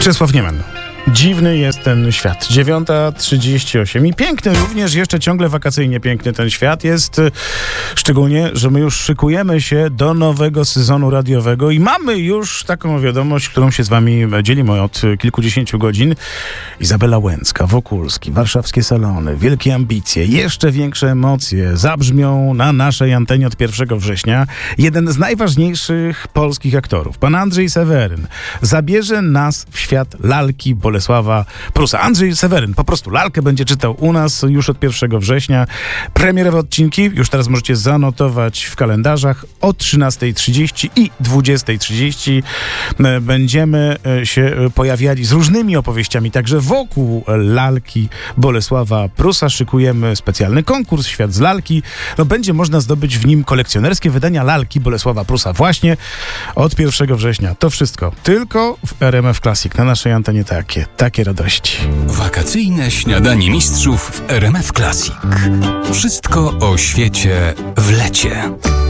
Czesław Niemen. Dziwny jest ten świat. 9:38 i piękny również, jeszcze ciągle wakacyjnie piękny ten świat jest, szczególnie, że my już szykujemy się do nowego sezonu radiowego i mamy już taką wiadomość, którą się z wami dzielimy od kilkudziesięciu godzin. Izabela Łęcka, Wokulski, warszawskie salony, wielkie ambicje, jeszcze większe emocje zabrzmią na naszej antenie od 1 września. Jeden z najważniejszych polskich aktorów, pan Andrzej Seweryn, zabierze nas w świat lalki Bolesława Prusa. Andrzej Seweryn po prostu lalkę będzie czytał u nas już od 1 września. Premierowe odcinki już teraz możecie zanotować w kalendarzach o 13:30 i 20:30. Będziemy się pojawiali z różnymi opowieściami, także wokół lalki Bolesława Prusa. Szykujemy specjalny konkurs Świat z lalki. Będzie można zdobyć w nim kolekcjonerskie wydania lalki Bolesława Prusa właśnie od 1 września. To wszystko tylko w RMF Classic. Na naszej antenie takie radości. Wakacyjne śniadanie mistrzów w RMF Classic. Wszystko o świecie w lecie.